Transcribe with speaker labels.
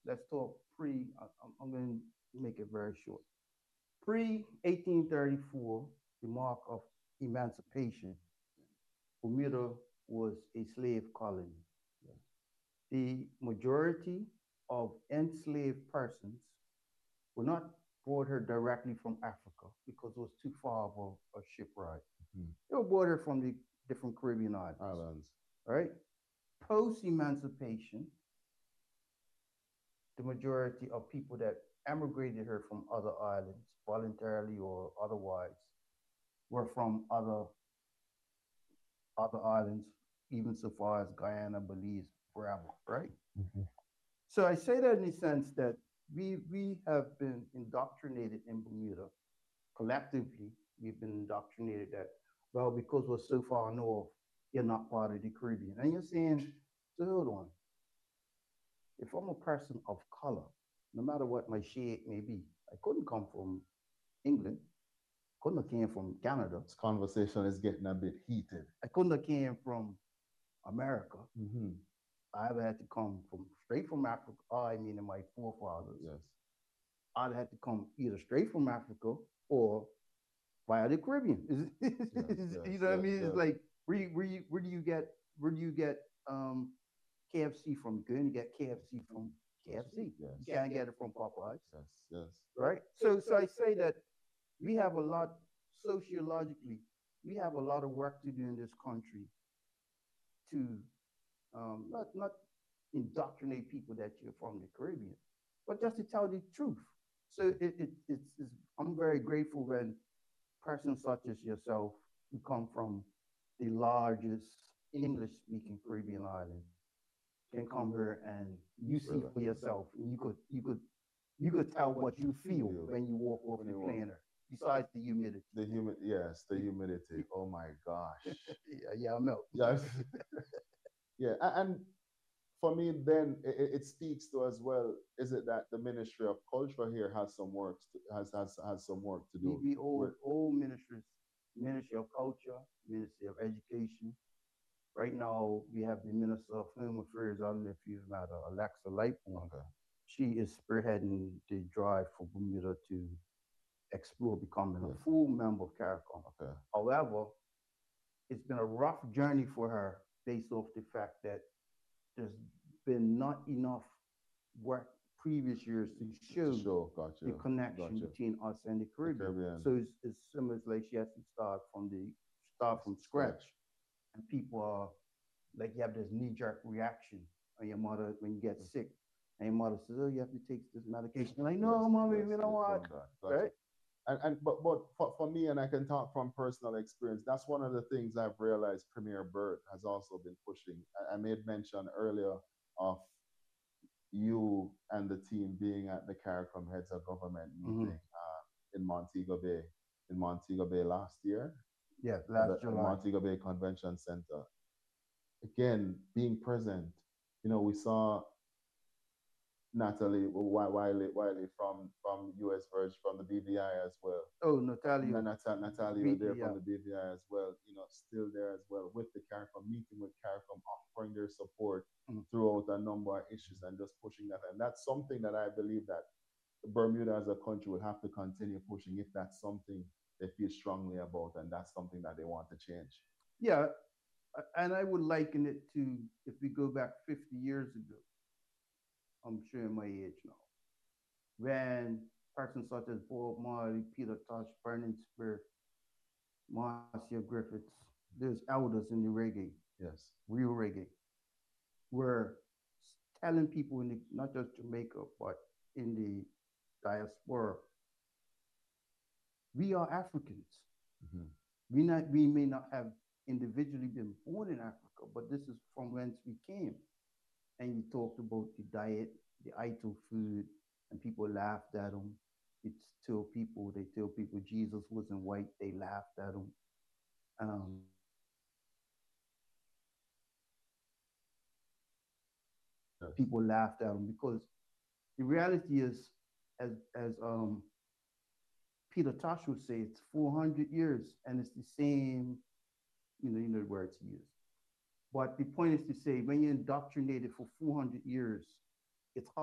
Speaker 1: let's talk pre. I'm going to make it very short. Pre 1834, the mark of emancipation, Bermuda was a slave colony.
Speaker 2: Yeah.
Speaker 1: The majority of enslaved persons were not brought here directly from Africa because it was too far of a ship ride.
Speaker 2: Mhm.
Speaker 1: They were brought here from the different Caribbean islands,
Speaker 2: Islands.
Speaker 1: right? Post emancipation, the majority of people that emigrated here from other islands, voluntarily or otherwise, were from other islands, even so far as Guyana, Belize, wherever, right?
Speaker 2: Mhm.
Speaker 1: So I say that in the sense that we have been indoctrinated in Bermuda collectively. We've been indoctrinated that, well, because we're so far north, you're not part of the Caribbean. And you're saying, so hold on, if I'm a person of color, no matter what my shade may be, I couldn't come from England, couldn't have came from Canada,
Speaker 2: This conversation is getting a bit heated.
Speaker 1: I couldn't have came from America.
Speaker 2: Hmm.
Speaker 1: I either had to come from straight from Africa, I mean my forefathers.
Speaker 2: Yes.
Speaker 1: I'd had to come either straight from Africa or via the Caribbean.
Speaker 2: Yes.
Speaker 1: You
Speaker 2: Yes.
Speaker 1: know what I
Speaker 2: Yes.
Speaker 1: mean? It's
Speaker 2: Yes.
Speaker 1: like where do you get KFC from? You can only get KFC from KFC. You
Speaker 2: Yes.
Speaker 1: can't get it from Popeyes,
Speaker 2: Yes. Yes.
Speaker 1: right? So I say that we have a lot sociologically. We have a lot of work to do in this country to not indoctrinate people that you're from the Caribbean, but just to tell the truth. So I'm very grateful when persons such as yourself who come from the largest English speaking Caribbean island can come here and you see
Speaker 2: Really.
Speaker 1: for yourself and you could tell what you feel
Speaker 2: Feel
Speaker 1: when you walk off
Speaker 2: when
Speaker 1: the
Speaker 2: you walk.
Speaker 1: planter, besides the humidity.
Speaker 2: The humid. Yes. The humidity. Oh my gosh.
Speaker 1: Yeah, I know.
Speaker 2: Yes. Yeah. And for me, then it speaks to as well. Is it that the Ministry of Culture here has some work has some work to do
Speaker 1: We
Speaker 2: with?
Speaker 1: all ministries, Ministry of Culture, Ministry of Education. Right now, we have the Minister of Home Affairs. I don't know if you've met her, Alexa Lightbourne.
Speaker 2: Okay.
Speaker 1: She is spearheading the drive for Bermuda to explore becoming a
Speaker 2: Yeah.
Speaker 1: full member of CARICOM.
Speaker 2: Okay.
Speaker 1: However, it's been a rough journey for her based off the fact that there's been not enough work previous years to
Speaker 2: To
Speaker 1: show
Speaker 2: show.
Speaker 1: the
Speaker 2: Gotcha.
Speaker 1: connection
Speaker 2: Gotcha.
Speaker 1: between us and the
Speaker 2: The
Speaker 1: Caribbean.
Speaker 2: Caribbean.
Speaker 1: So it's similar, it's like she has to start from
Speaker 2: Scratch.
Speaker 1: scratch, and people are like you have this knee jerk reaction on your mother when you get sick, and your mother says, "Oh, you have to take this medication." You're like, no,
Speaker 2: Yes.
Speaker 1: mommy,
Speaker 2: Yes.
Speaker 1: you know
Speaker 2: Yes.
Speaker 1: what,
Speaker 2: Done that. Gotcha.
Speaker 1: right?
Speaker 2: And but for me, and I can talk from personal experience, that's one of the things I've realized Premier Bert has also been pushing. I made mention earlier of you and the team being at the CARICOM Heads of Government
Speaker 1: Mm-hmm.
Speaker 2: meeting in Montego Bay, last year,
Speaker 1: Yeah,
Speaker 2: at
Speaker 1: last
Speaker 2: the
Speaker 1: July.
Speaker 2: Montego Bay Convention Center. Again, being present, we saw Natalie Wiley from US Virgin from the BVI as well.
Speaker 1: Oh, Natalia,
Speaker 2: Natalia was there from
Speaker 1: yeah.
Speaker 2: the BVI as well, still there as well with the CARICOM, meeting with CARICOM, offering their support
Speaker 1: Mm.
Speaker 2: throughout a number of issues and just pushing that. And that's something that I believe that Bermuda as a country will have to continue pushing if that's something they feel strongly about and that's something that they want to change.
Speaker 1: Yeah, and I would liken it to if we go back 50 years ago. I'm showing my age now. When persons such as Bob Marley, Peter Tosh, Burning Spear, Marcia Griffiths, there's elders in the reggae,
Speaker 2: Yes.
Speaker 1: real reggae, were telling people in the, not just Jamaica, but in the diaspora, we are Africans.
Speaker 2: Mm-hmm.
Speaker 1: We may not have individually been born in Africa, but this is from whence we came. And he talked about the diet, the idol food, and people laughed at him. They tell people Jesus wasn't white, they laughed at him.
Speaker 2: Yes.
Speaker 1: People laughed at him because the reality is, as Peter Tosh would say, it's 400 years and it's the same, the words he used. But the point is to say, when you're indoctrinated for 400 years, it's hard